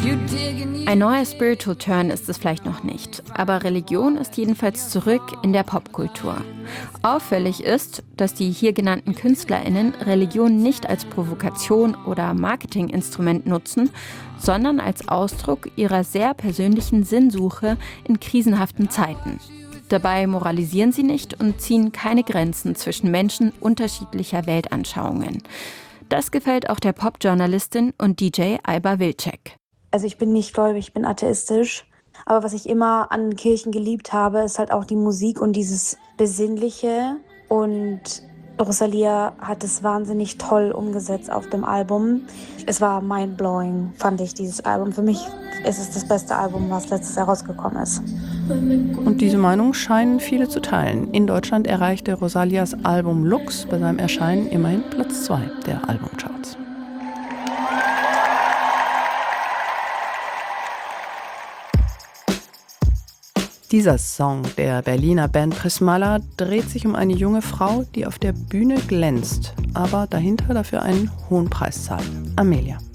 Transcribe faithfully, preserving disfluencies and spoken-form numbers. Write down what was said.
Ein neuer Spiritual Turn ist es vielleicht noch nicht, aber Religion ist jedenfalls zurück in der Popkultur. Auffällig ist, dass die hier genannten KünstlerInnen Religion nicht als Provokation oder Marketinginstrument nutzen, sondern als Ausdruck ihrer sehr persönlichen Sinnsuche in krisenhaften Zeiten. Dabei moralisieren sie nicht und ziehen keine Grenzen zwischen Menschen unterschiedlicher Weltanschauungen. Das gefällt auch der Popjournalistin und D J Alba Wilczek. Also ich bin nicht gläubig, ich bin atheistisch. Aber was ich immer an Kirchen geliebt habe, ist halt auch die Musik und dieses Besinnliche. Und Rosalia hat es wahnsinnig toll umgesetzt auf dem Album. Es war mindblowing, fand ich, dieses Album. Für mich ist es das beste Album, was letztes Jahr rausgekommen ist. Und diese Meinung scheinen viele zu teilen. In Deutschland erreichte Rosalias Album Lux bei seinem Erscheinen immerhin Platz zwei der Albumcharts. Dieser Song der Berliner Band Prismala dreht sich um eine junge Frau, die auf der Bühne glänzt, aber dahinter dafür einen hohen Preis zahlt. Amelia.